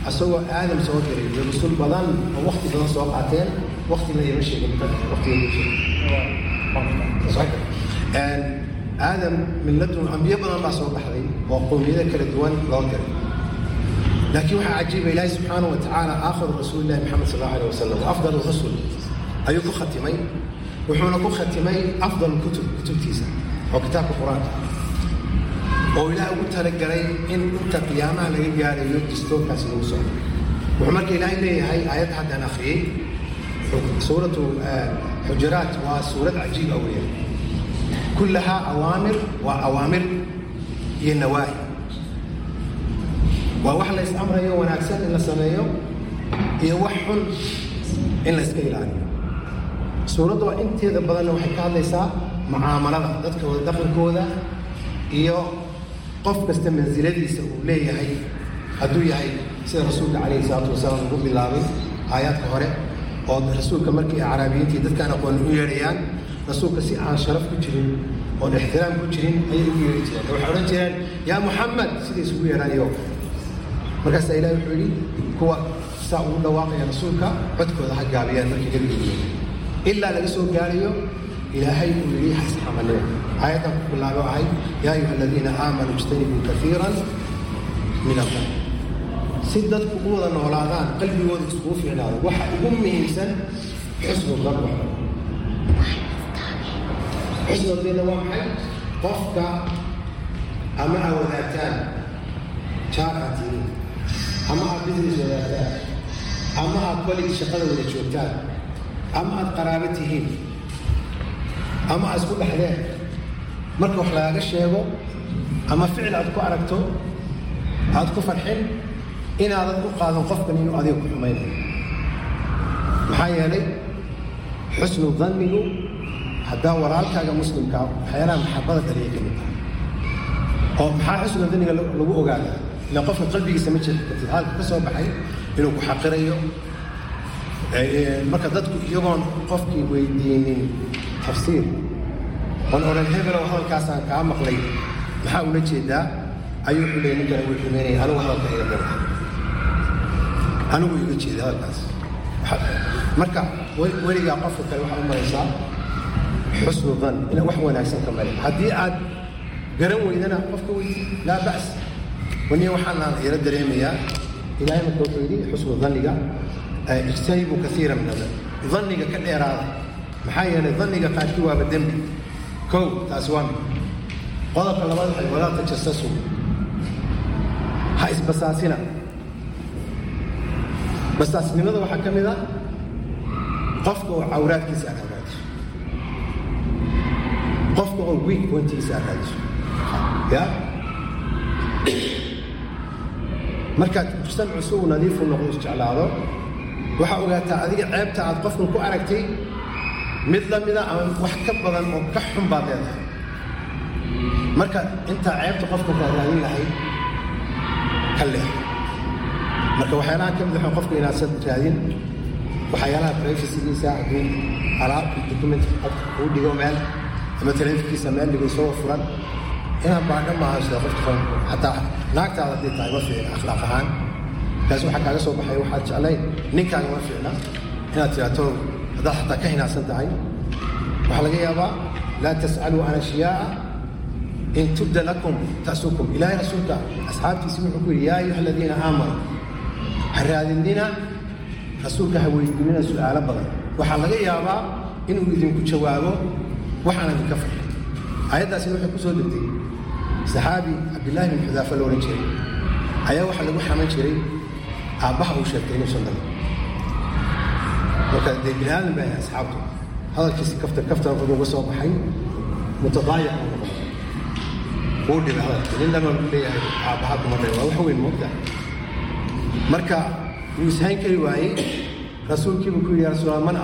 asagoo aadam soo diray rasul badan oo waqti badan soo qaateen waqti la yeesho waqti آدم من لدن أنبياء بدن ما سوى بحري وقومية كالدوان لوكر لكن وحى عجيب إلهي سبحانه وتعالى آخر رسول الله محمد صلى الله عليه وسلم وأفضل الرسل أيكو ختمين وحونكو ختمين أفضل كتب تيسا وكتاب القرآن وإلهي قلت لك إن أنت قيامة لقي قال يجستوك كاسلوسون وحمرك إلهي لي هاي آيات حد أنا أخي سورة حجرات وسورة عجيب أولياء كلها أوامر هي النواهي ووحل أمر يوم ونعكسان إلا سنة هي وحل إلا سكيل عنه سورة وإنت إذا بدنا وحكا ليس معاملة ذاتك والدخل كوذا هي قف بس منزلة ليه هي أدوية هي سيد رسول عليه الصلاة والسلام يقول بالله آيات قهرة ورسول كمركي عربيين ذاتك أنا أقول ريان رسولك سي عن شرف كجرين والاحترام كجرين أي يريتين وحرنتين يا محمد سيدي سوي رأيو مركز إلهي وحولي هو ساعود واقع رسولك عدك هذا حق عبيان مركي قلبي إلا لقصوا قاليو إلهي يقولي حسن حملين آية بالله وعي يا أيها الذين آمنوا اجتنبوا كثيرا من الظن سدت قوة النولادان قلبي وذك سقوفي على وحد أمي إنسان حسن الظن حسن الدين واحد قفك أما وذاتان شارعتين أما بزنس وذاتان أما أقبلك شغل وذاتان أما قرابتهم أما أسكول حداد مركو حلاق الشيء أما فعل أدكو أركتو أدكو فرحين إن أدكو قادم قفك إنه أديكو حمين محايا لي حسن الظن منه حتى ورالكاga muslimka xayran maxabada dariiqi oo maxaa xusna daniga lagu ogaada in qofka qalbigiisa ma jirto halka ka soo baxay inuu ku xaqirayo marka dadku iyagoon qofkii weydiinin tafsiir on oran hebel halkaas aan ka maqlay maxaa ula jeedaa ayuu xulay ninka uu xumeeyay anigu halka ay gaar anigu iga jeedaa halkaas marka weliga qofka kale waxa uu maraysaa حسن الظن إن وحونا أحسن كمال هدي عاد قرن وإذا قفك لا بأس وني وحنا يرد ريميا إلى يوم التوحيد حسن الظن لقى اجتنبوا كثيرا من هذا ظن لقى كالإرادة محايا ظن لقى قاتلوا بالدم كو تأسوان قالك الله ولا تجسسوا حيث بساسنا ماذا وحكم إذا قفك وعورات كسانا قفك ويك وانت يساعد يا مركات مجتمع سوء نظيف ونقوش على هذا وحاولت هذه عيبتها على قفك كو أركتي مثل وحكب بدن وكحهم بعضها مركات انت عيبت قفك كهرانين لهي كلها مركات وحيانا كم ذحو قفك إلى سد جادين وحيانا بريفسي يساعدون على الدوكومنت ودي قومال مثلا في سماء اللي بيسوي فرن هنا بعد ما اشتغلت فرن حتى ناقت على دي تايم في اخلاقها لازم حق على صوب حي وحاج علي نكان وفعنا هنا تياتو هذا حتى كهنا سنتعين وحلقه يابا لا تسالوا عن اشياء ان تبدا لكم تاسوكم الى رسولك اصحابتي سمعوا يا ايها الذين امنوا هرادينا رسولك هو يدينا سؤال بدل وحلقه يابا انه يدينكم جوابه وحنا نكفر آيات سنوح كسر دتي صحابي عبد الله بن حذافة لورنشري آية واحد لو حمل شري أباه وشرتين وصندل وكان ذي بلال بين أصحابه هذا الكيس كفتر فضو وصوا بحي متضايق قول لي هذا لين لما نقول لي أباه مرة وحوي المبدع مركا يسهين كريواي رسول كيف يقول يا رسول الله من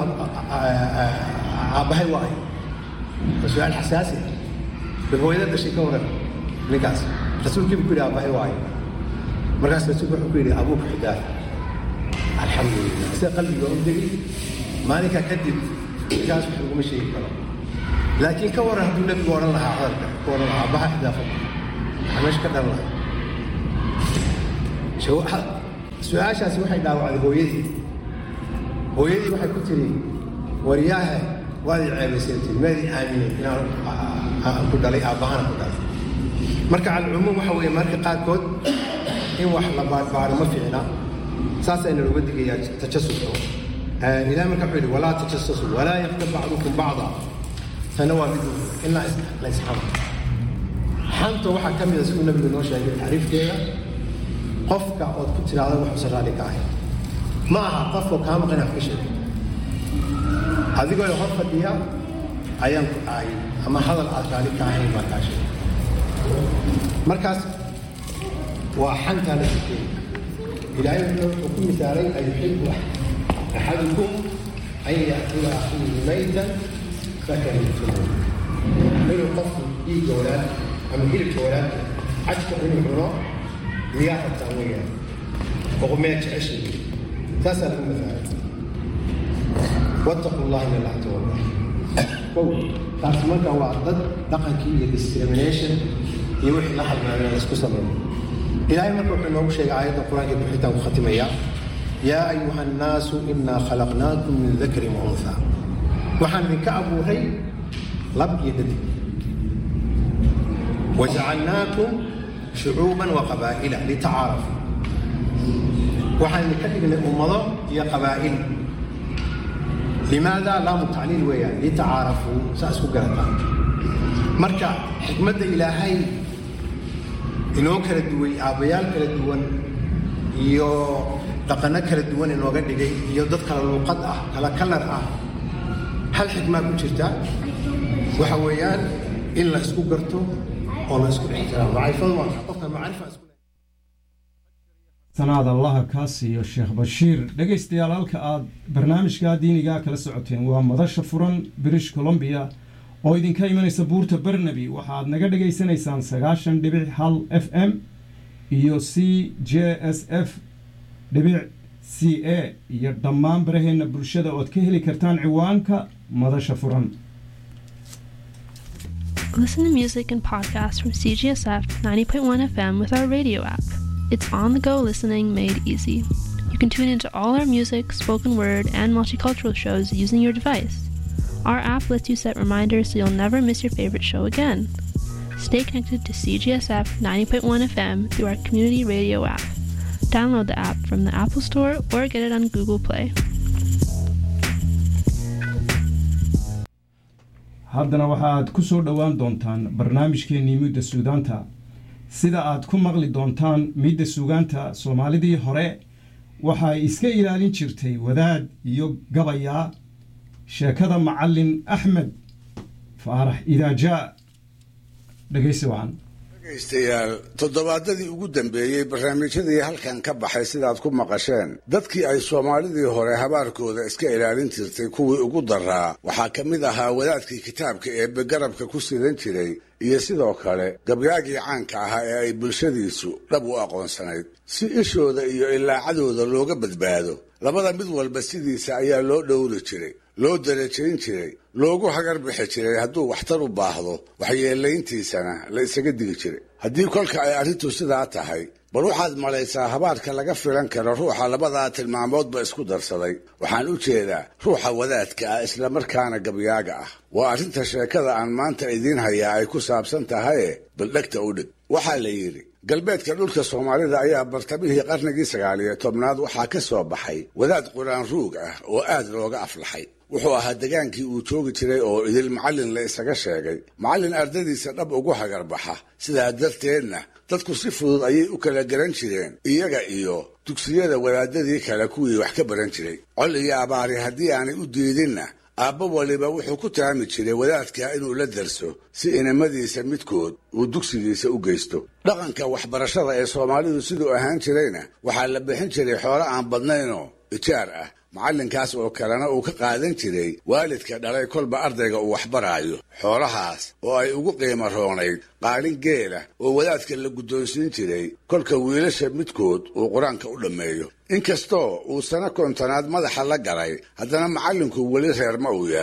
أباه واي السؤال حساسي بالهوية ده شيء كونه نقاس رسول كيف يقول أبوه واي مركز رسول يقول أبوك حداث الحمد لله بس قلبي يوم دقي ما لك أكذب نقاس وحقوق مشي لكن كور هذا النبي ورا الله عارف ورا الله أبوه حداث مش كذا الله شو su-aashaasi waxay dhaawacday hooyadii waxay ku tiri waryaahe waad i ceebaysantay maadii aaminay inaan ku dhalay aabbahana ku dhalay marka calcumuum waxa weeye marka qaarkood in wax la baarbaaro ma fiicna saasayna looga digayaa tajasuska ilahay marka wuxuu yidhi walaa tajasasuu walaa yaktab bacdukum bacda tana waa mid in la isxamo xanta waxaa ka mida siduu nabigu noo sheegay tacriifkeeda qofka ood ku tiraahdo wax usan raalli ka ahay ma aha qofka kaa maqan wax ka sheegay adigoo hor fadhiya ayaan ku ahay ama hadal aad raalli ka ahayn baa kaa sheegay markaas waa xantaa la sikeeyey ilaahay wuxuu ku misaalay ayuxibu axadukum an yaakula akhiihi maytan fakarihtumu inuu qofku dhiigga walaad ama hilibka walaadka cajka inuu cuno miyaa rabtaan weyaan oqumee jeceshay taasaa lagu misaalay wattaqu llaha ina allaha tawwab kow taas marka waa dad dhaqankii iyo discrimination iyo wixii la halmaamay la isku sameeyo ilaahay marka wuxuu noogu sheegay aayadda qur-aanka buxitaan ku khatimaya yaa ayuha annaasu innaa khalaqnaakum min dakarin wa unthaa waxaan idinka abuuray lab iyo dhadig wajacalnaakum shucuuban wa qabaa'ila litacaarafu waxaan idinka dhignay ummado iyo qabaa'il limaada laamu tacliil weeyaan litacaarafuu saa isku garataan marka xikmadda ilaahay inoo kala duway aabbayaal kala duwan iyo dhaqanno kala duwan inooga dhigay iyo dad kala luuqad ah kala kalar ah hal xikmaa ku jirta waxa weeyaan in la isku garto oo la isku ixtiraamo macrifadu waa qofka macrifa isku sanaad allaha kaa siiyo sheekh bashiir dhegaystayaal halka aad barnaamijka diinigaa kala socoteen waa madasha furan British Columbia oo idinka imanaysa buurta Barnaby waxaad naga dhageysanaysaan 90.1 FM iyo CJSF.ca iyo dhammaan baraheena bulshada oo ka heli kartaan ciwaanka madasha furan. Listen to music and podcasts from CGSF 90.1 FM with our radio app. It's on-the-go listening made easy. You can tune into all our music, spoken word, and multicultural shows using your device. Our app lets you set reminders so you'll never miss your favorite show again. Stay connected to CGSF 90.1 FM through our community radio app. Download the app from the Apple Store or get it on Google Play. haddana waxaad ku soo dhowaan doontaan barnaamijkeennii midda suugaanta sida aad ku maqli doontaan midda suugaanta Soomaalidii hore waxay iska ilaalin jirtay wadaad iyo gabayaa sheekada macallin Axmed Faarax Idaaja dhageysi wacan dhegaystayaal toddobaadadii ugu dambeeyey barnaamijyadii halkan ka baxay sidaad ku maqasheen dadkii ay Soomaalidii hore habaarkooda iska ilaalin jirtay kuwii ugu daraa waxaa ka mid ahaa wadaadkii kitaabka ee garabka ku sidan jiray iyo sidoo kale gabyaagii caanka ahaa ee ay bulshadiisu dhab u aqoonsanayd si ishooda iyo ilaacadooda looga badbaado labada mid walba sidiisa ayaa loo dhowri jiray loo darajayn jiray loogu hagar bixi jiray hadduu waxtar u baahdo waxyeelayntiisana la isaga digi jiray haddii kolka ay arrintu sidaa tahay bal waxaad malaysaa habaarka laga filan karo ruuxa labadaa tilmaamoodba isku darsaday waxaan u jeedaa ruuxa wadaadka ah isla markaana gabyaaga ah waa arrinta sheekada aan maanta idiin hayaa ay ku saabsan tahaye bal dhegta u dhig waxaa la yidhi galbeedka dhulka Soomaalida ayaa bartamihii qarnigii 19aad waxaa ka soo baxay wadaad quraan ruug ah oo aad looga aflaxay wuxuu ahaa degaankii uu joogi jiray oo idil macallin la isaga sheegay macallin ardadiisa dhab ugu hagarbaxa sidaa darteedna dadku si fudud ayay u kala garan jireen iyaga iyo dugsiyada wadaadadii kale kuwii wax ka baran jiray col iyo abaari haddii aanay u diidinna aabba waliba wuxuu ku taami jiray wadaadka inuu la darso si inamadiisa midkood uu dugsigiisa u geysto dhaqanka waxbarashada ee Soomaalidu sidoo ahaan jirayna waxaa la bixin jiray xoolo aan badnaynoo ijaar ah macallinkaas oo kalena uu ka qaadan jiray waalidka dhalay kolba ardayga uu waxbaraayo xoolahaas oo ay ugu qiimo roonayd qaalin geela oo wadaadka la guddoonsiin jiray kolka wiilasha midkood uu qur-aanka u dhammeeyo inkastoo uu sano 50 madaxa la galay haddana macallinku weli reer ma uu yeelan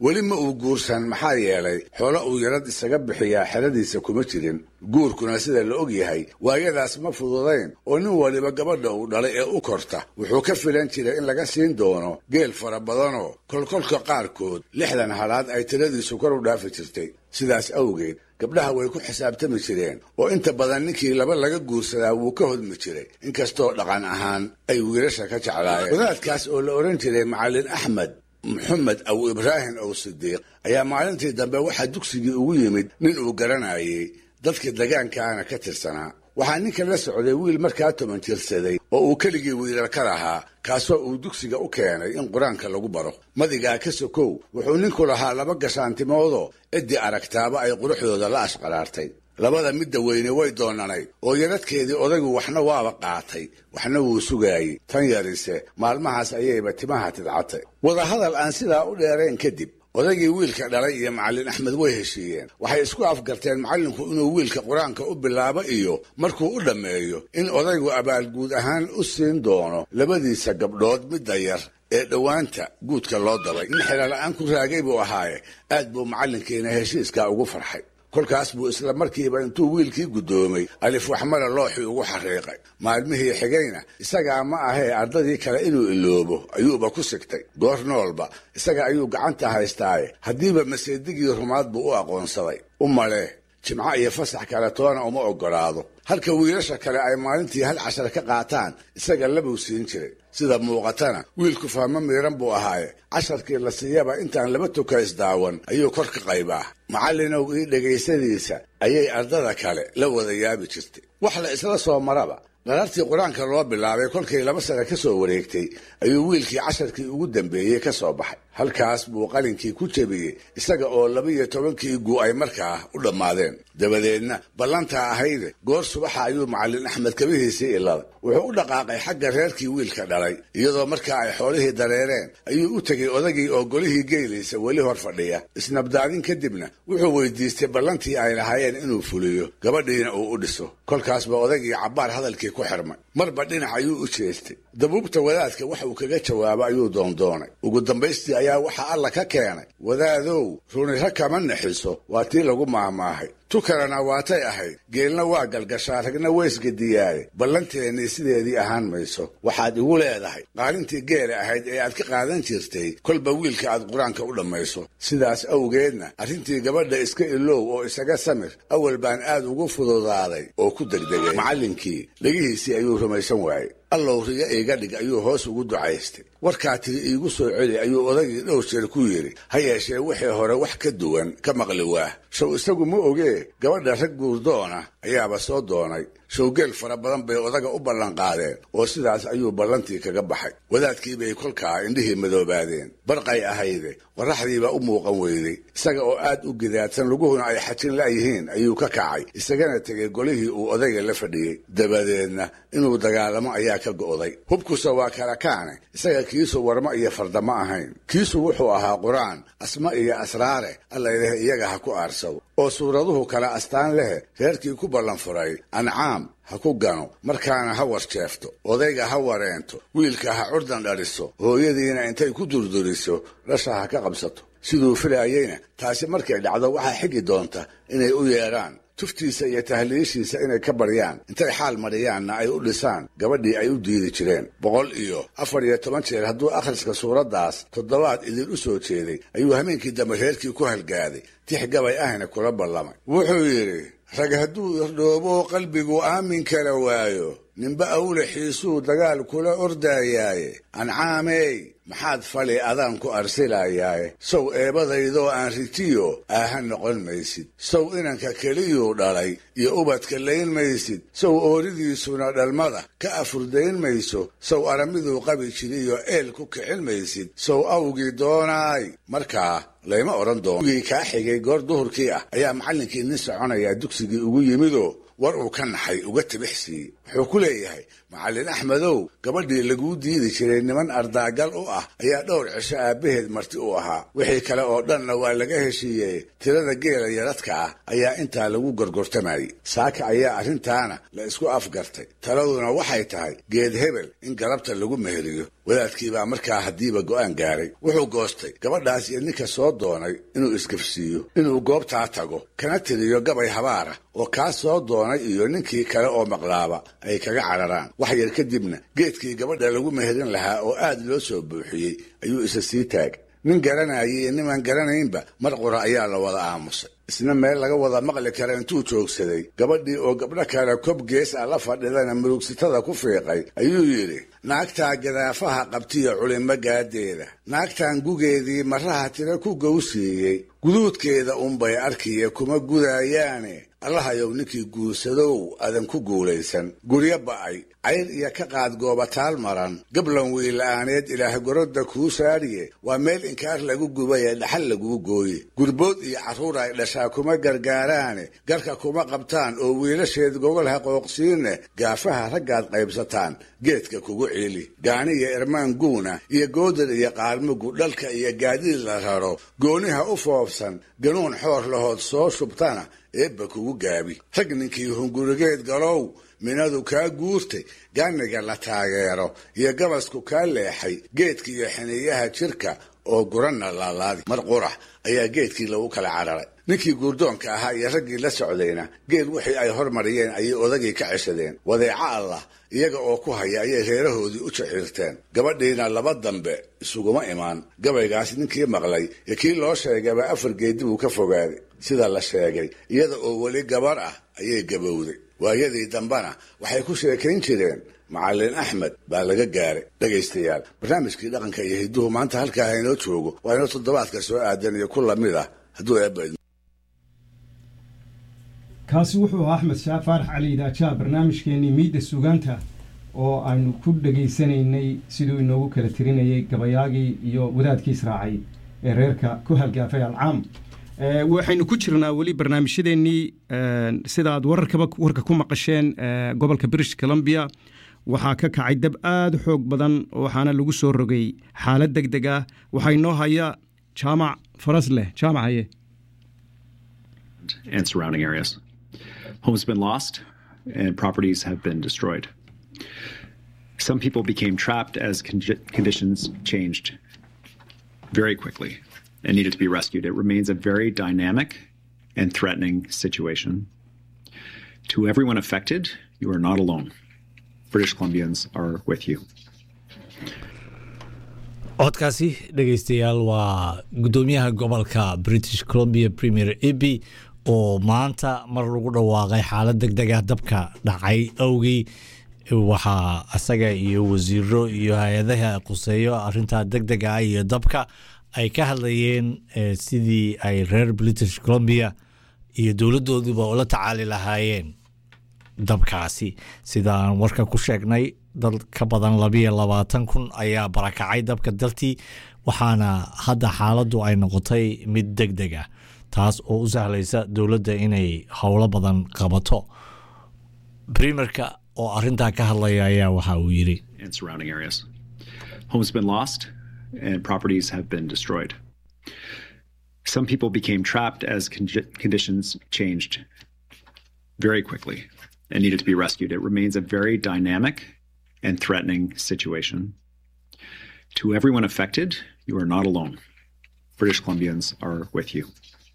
weli ma uu guursan maxaa yeelay xoolo uu yarad isaga bixiyaa xeradiisa kuma jirin guurkuna sida la og yahay waayadaas ma fududayn oo nin waliba gabadha uu dhalay ee u korta wuxuu ka filan jiray in laga siin doono geel fara badanoo kolkolka qaarkood 60 halaad ay tiradiisu kor u dhaafi jirtay sidaas awgeed gabdhaha way ku xisaabtami jireen oo inta badan ninkii laba laga guursadaa wuu ka hodmi jiray inkastoo dhaqan ahaan ay wiilasha ka jeclaayeen wadaadkaas oo la oran jiray macallin axmed maxamed aw ibraahim aw sidiiq ayaa maalintii dambe waxaa dugsigii ugu yimid nin uu garanayay dadka deegaankaana ka tirsanaa waxaa ninka la socday wiil markaa 10 jirsaday oo uu keligii wiilal ka lahaa kaasoo uu dugsiga u keenay in quraanka lagu baro madigaa ka sokow wuxuu ninku lahaa 2 gashaantimoodoo cidii aragtaaba ay quruxdooda la ashqaraartay labada midda weyne way doonanay oo yaradkeedii odaygu waxna waaba qaatay waxna wuu sugaayay tan yarise maalmahaas ayayba timaha tidcatay wada hadal aan sidaa u dheerayn kadib odaygii wiilka dhalay iyo macallin axmed way heshiiyeen waxay isku afgarteen macallinku inuu wiilka quraanka u bilaabo iyo markuu u dhammeeyo in odaygu abaalguud ahaan u siin doono labadiisa gabdhood midda yar ee dhowaanta guudka loo dabay in xelala'aan ku raagay buu ahaaye aad buu macallinkiina heshiiska ugu farxay kolkaas buu isla markiiba intuu wiilkii guddoomay alif waxmara looxii ugu xariiqay maalmihii xigayna isagaa ma ahee ardadii kale inuu iloobo ayuuba ku sigtay goor noolba isaga ayuu gacanta haystaaye haddiiba maseedigii rumaad buu u aqoonsaday u malee jimco iyo fasax kale toona uma oggolaado halka wiilasha kale ay maalintii 1 cashar ka qaataan isaga labuu siin jiray sida muuqatana wiilku fahmo miiran buu ahaaye casharkii la siiyaba intaan 2 tukays daawan ayuu kor ka qaybaa macallinow ii dhegaysadiisa ayay ardada kale la wada yaabi jirtay wax la isla soo maraba dharartii quraanka loo bilaabay kolkay 2 sano ka soo wareegtay ayuu wiilkii casharkii ugu dambeeyay ka soo baxay halkaas buu qalinkii ku jabiyay isaga oo 12 guu ay markaa u dhammaadeen dabadeedna ballanta ahayd goor subaxa ayuu macallin axmed kabihiisii ilada wuxuu u dhaqaaqay xagga reerkii wiilka dhalay iyadoo markaa ay xoolihii dareereen ayuu u tegay odagii oo golihii geelaysa weli hor fadhiya isnabdaadin kadibna wuxuu weydiistay ballantii ay lahaayeen inuu fuliyo gabadhiina uu u dhiso kolkaasba odagii cabbaar hadalkii ku xirmay marba dhinac ayuu u jeestay dabuubta wadaadka wax uu kaga jawaabo ayuu doondoonay ugu dambaystii ayaa waxa alla ka keenay wadaadow runi kama naxiso waa tii lagu maahmaahay tukarana waatay ahayd geelna waa galgashaa ragna weysgadiyaaye ballanteennii sideedii ahaan mayso waxaad igu leedahay qaalintii geela ahayd ee aad ka qaadan jirtay kolba wiilka aad qur-aanka u dhammayso sidaas awgeedna arrintii gabadha iska ilow oo isaga samir awal baan aad ugu fududaaday oo ku degdegay macallinkii dhagihiisii ayuu rumaysan waayey allow riga iiga dhig ayuu hoos ugu ducaystay warkaa tiri iigu soo celi ayuu odagii dhowr jeer ku yidhi ha yeeshee wixii hore wax ka duwan ka maqli waah show isagu ma ogee gabadha rag guurdoona ayaaba soo doonay showgeel fara badan bay odaga u ballanqaadeen oo sidaas ayuu ballantii kaga baxay wadaadkii bay kolkaa indhihii madoobaadeen barqay ahayde qorraxdiibaa u muuqan weyday isaga oo aad u gidaadsan luguhuna ay xajin la'yihiin ayuu ka kacay isagana tegay golihii uu odayga la fadhiyey dabadeedna inuu dagaalamo ayaa ka go'day hubkusa waa kala kaane isaga kiisu warmo iyo fardama ahayn kiisu wuxuu ahaa qur-aan asma iyo asraare allayleh iyaga ha ku aarsado oo suuraduhu kala astaan lehe reerkii ku ballan furay ancaam ha ku gano markaana ha warjeefto odayga ha wareento wiilka ha curdan dhaliso hooyadiina intay ku durduriso dhasha ha ka qabsato siduu filaayeyna taasi markay dhacdo waxaa xigi doonta inay u yeedhaan tuftiisa iyo tahliishiisa inay ka baryaan intay xaal mariyaanna ay u dhisaan gabadhii ay u diidi jireen 114 jeer hadduu akhriska suuraddaas 7 idin u soo jeeday ayuu habeenkii dambe reerkii ku halgaaday tix gabay ahna kula ballamay wuxuu yidhi rag hadduu irdhoobo qalbigu aamin kala waayo ninba awlaxiisuu dagaal kula ordayaaye ancaamey maxaad fali adaan ku arsilayaaye sow eebadaydoo aan ritiyo aaha noqon maysid sow inanka keliyuu dhalay iyo ubadka layn maysid sow ooridiisuna dhalmada ka afurdayn mayso sow aramiduu qabi jiriyo eel ku kicin maysid sow awgii doonaay markaa layma odhan doono ugii kaa xigay goor duhurkii ah ayaa macallinkii nin soconayaa dugsigii ugu yimidoo war uu ka naxay uga tibixsiiyey wuxuu ku leeyahay macallin axmedow gabadhii laguu diidi jiray niman ardaagal u ah ayaa dhowr cisho aabbaheed marti u ahaa wixii kale oo dhanna waa laga heshiiyey tirada geela yaradka ah ayaa intaa lagu gorgortamayay saaka ayaa arrintaana la isku afgartay taladuna waxay tahay geed hebel in galabta lagu meheriyo wadaadkii baa markaa haddiiba go'aan gaaray wuxuu goostay gabadhaas iyo ninka soo doonay inuu isgafsiiyo inuu goobtaa tago kana tiriyo gabay habaara oo kaa soo doonay iyo ninkii kale oo maqlaaba ay kaga cararaan wax yar kadibna geedkii gabadha lagu meherin lahaa oo aad loo soo buuxiyey ayuu isa sii taagay nin garanayay iyo nimaan garanaynba mar qura ayaa la wada aamusay isna meel laga wada maqli kara intuu joogsaday gabadhii oo gabdho kale kob gees ah la fadhidana murugsitada ku fiiqay ayuu yidhi naagtaa gadaafaha qabtiyo culimo gaadeeda naagtan gugeedii maraha tira ku gowsiiyey guduudkeeda unbay arkiya kuma gudaayaane allahayow ninkii guursadow aadan ku guulaysan guryo ba'ay cayr iyo ka qaad goobataal maran gablan wiila'aaneed ilaah gorodda kuu saariye waa meel inkaar lagu gubayee dhaxal laguu gooye gurbood iyo carruur ay dhashaa kuma gargaaraane garka kuma qabtaan oo wiilasheed gogol ha qooqsiinne gaafaha raggaad qaybsataan geedka kugu ciili gaaniya irmaan guuna iyo goodar iyo qaarmugu dhalka iyo gaadiid la raro gooniha u foobsan ganuun xoor lahood soo shubtana eebba kugu gaabi rag ninkii hungurigeed galow minadu kaa guurtay gaaniga la taageero iyo gabasku kaa leexay geedka iyo xiniyaha jirka oo guranna laalaadi mar qurax ayaa geedkii lagu kala cararay ninkii guurdoonka ahaa iyo raggii la socdayna geel wixii ay hormariyeen ayay odagii ka ceshadeen wadeeco allah iyaga oo ku haya ayay reerahoodii u jaxiirteen gabadhiina laba dambe isuguma imaan gabaygaas ninkii maqlay iyo kii loo sheegayba 4 geedi buu ka fogaaday sida la sheegay iyada oo weli gabar ah ayay gabowday waayadii dambana waxay ku sheekayn jireen macallin axmed baa laga gaaray dhegaystayaal barnaamijkii dhaqanka iyo hidduhu maanta halkaa haynoo joogo waa inoo toddobaadka soo aadan iyo ku lamid ah hadduu eebba kaasi wuxuu ahaa axmed shaah faarax cali idaajaa barnaamijkeennii miidda suugaanta oo aynu ku dhegaysanaynay siduu inoogu kala tirinayay gabayaagii iyo wadaadkii israacay ee reerka ku halgaafay alcaam waxaynu ku jirnaa weli barnaamijyadeennii sidaaad warka ku maqasheen gobolka british columbia waxaa ka kacay dab aad u xoog badan waxaana lagu soo rogay xaalad deg deg ah waxaa inoo haya jaamac faras leh jaamac haye and surrounding areas. Homes have been lost and properties have been destroyed. Some people became trapped as conditions changed very quickly and needed to be rescued. It remains a very dynamic and threatening situation. To everyone affected, you are not alone. British Columbians are with you. codkaasi dhegaystayaal waa guddoomiyaha gobolka British Columbia Premier Eby oo maanta mar lagu dhawaaqay xaalad degdeg ah dabka dhacay awgii waxaa asaga iyo wasiiro iyo hay-adaha quseeyo arrinta degdega ah iyo dabka ay ka hadlayeen sidii ay reer British Columbia iyo dowladooduba ula tacaali lahaayeen dabkaasi sidaan warka ku sheegnay dad ka badan 22,000 ayaa barakacay dabka daltii waxaana hadda xaaladdu ay noqotay mid degdeg ah taas oo u sahlaysa dowladda inay howlo badan qabato Premierka oo arrintaa ka hadlaya ayaa waxa uu yiri and surrounding areas. Homes have been lost and properties have been destroyed. Some people became trapped as conditions changed very quickly and needed to be rescued. It remains a very dynamic and threatening situation. To everyone affected, you are not alone. British Columbians are with you.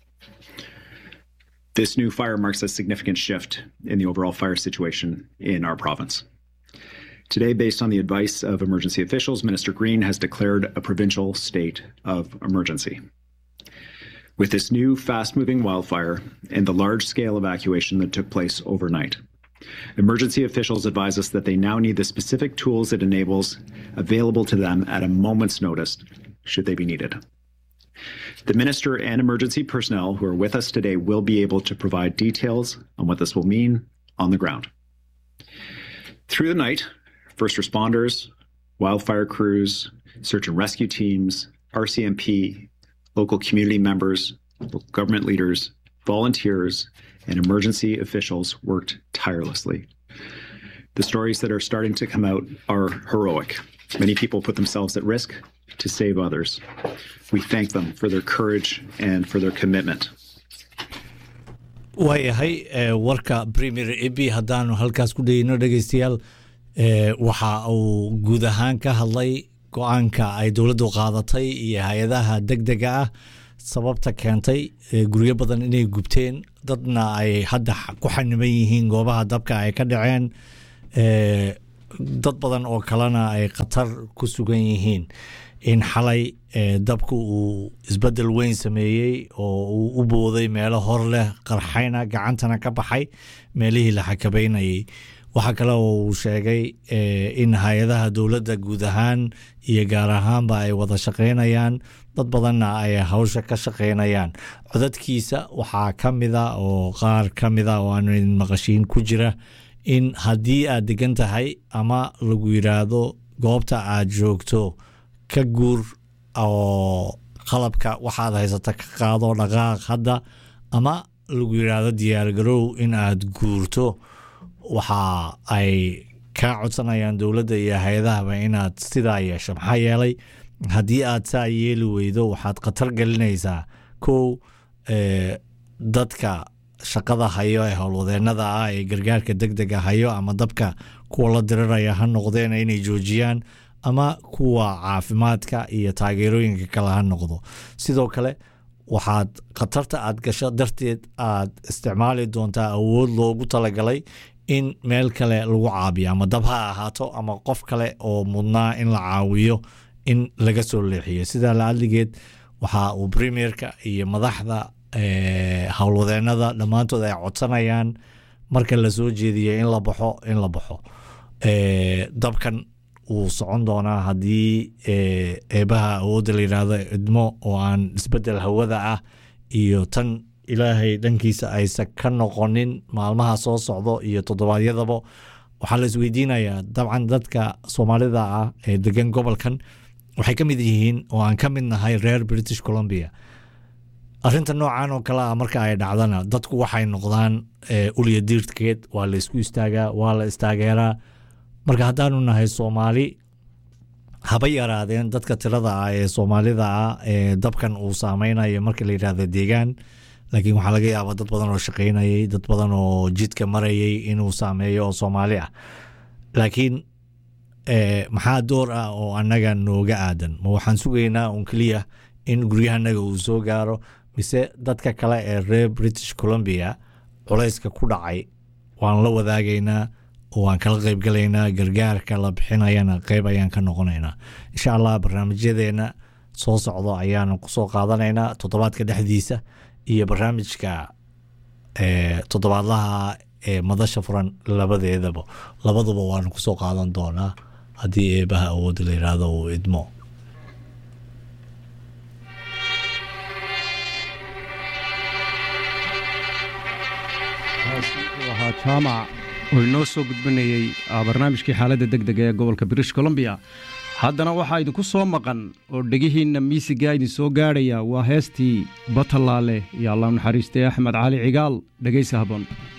This new fire marks a significant shift in the overall fire situation in our province. Today, based on the advice of emergency officials, Minister Green has declared a provincial state of emergency. With this new fast-moving wildfire and the large-scale evacuation that took place overnight, emergency officials advise us that they now need the specific tools it enables available to them at a moment's notice, should they be needed. The Minister and emergency personnel who are with us today will be able to provide details on what this will mean on the ground. Through the night, first responders, wildfire crews, search and rescue teams, RCMP, local community members, local government leaders, volunteers, and emergency officials worked tirelessly. The stories that are starting to come out are heroic. Many people put themselves at risk to save others. We thank them for their courage and for their commitment. waayahay warka Premier Eby haddaanu halkaas ku dhegeyno dhegeystayaal waxa uu guud ahaan ka hadlay go'aanka ay dowladdu qaadatay iyo hay'adaha degdega ah sababta keentay guryo badan inay gubteen dadna ay hadda ku xaniban yihiin goobaha dabka ay ka dhaceen dad badan oo kalena ay khatar ku sugan yihiin in xalay dabku uu isbedel weyn sameeyey oo uu u booday meelo hor leh qarxayna gacantana ka baxay meelihii la xakabaynayay waxa kale oo uu sheegay in hay'adaha dowladda guud ahaan iyo gaar ahaanba ay wada shaqaynayaan dad badanna ay hawsha ka shaqaynayaan codadkiisa waxaa ka mida oo qaar ka mida oo aanu maqashiin ku jira in haddii aad degan tahay ama lagu yiraahdo goobta aad joogto ka guur oo qalabka waxaad haysata ka qaado dhaqaaq hadda ama lagu yiraahdo diyaar garow in aad guurto waxa ay ka codsanayaan dowladda iyo hay'adaha inaad sidaa yeesho maxaa yeelay haddii aad saa yeeli weydo waxaad khatar gelinaysaa kow dadka shaqada hayo ee howlwadeennada ah ee gargaarka degdega hayo ama dabka kuwa la diriraya ha noqdeen inay joojiyaan ama kuwa caafimaadka iyo taageerooyinka kale ha noqdo sidoo kale waxaad khatarta aad gasho darteed aad isticmaali doontaa awood loogu talagalay in meel kale lagu caabiyo ama dab ha ahaato ama qof kale oo mudnaa in la caawiyo in laga soo leexiyo sidaa la adligeed waxa uu premierka iyo madaxda howlwadeennada dhammaantood ay codsanayaan marka la soo jeediyo in la baxo dabkan wuu socon doonaa haddii eebaha awoodda la yidhaahdo idmo oo aan isbeddel hawada ah iyo tan ilaahay dhankiisa aysan ka noqonin maalmaha soo socdo iyo toddobaadyadaba waxaa la isweydiinayaa dabcan dadka soomaalida ah ee degan gobolkan waxay ka mid yihiin oo aan ka mid nahay reer British Columbia arrinta noocan oo kale ah marka ay dhacdana dadku waxay noqdaan uliya diirtkeed waa la isku istaagaa waa la istaageeraa marka haddaanu nahay Soomaali haba yaraadeen dadka tirada ah ee Soomaalida ah ee dabkan uu saameynayo marka la yiraahdo deegaan laakiin waxaa laga yaabaa dad badan oo shaqaynayay dad badan oo jidka marayay inuu saameeyo oo Soomaali ah laakiin maxaa door ah oo annaga nooga aadan ma waxaan sugaynaa un kaliya in guryahanaga uu soo gaaro mise dadka kale ee reer British Columbia culayska ku dhacay waan la wadaagaynaa oo waan kala qayb galaynaa gargaarka la bixinayana qayb ayaan ka noqonaynaa insha Allah barnaamijyadeena soo socdo ayaanu ku soo qaadanaynaa toddobaadka dhexdiisa iyo barnaamijka toddobaadlaha ee madasha furan labaduba waanu ku soo qaadan doonaa haddii eebaha awoodda la yiraahdo uu idmo waxaa jaamac oo inoo soo gudbinayay barnaamijkii xaaladda degdega ee gobolka British Columbia haddana waxaa idinku soo maqan oo dhegihiinna miisiga idin soo gaadhaya waa heestii Batalaale iyo Allah naxariistay Axmed Cali Cigaal dhegeysa haboon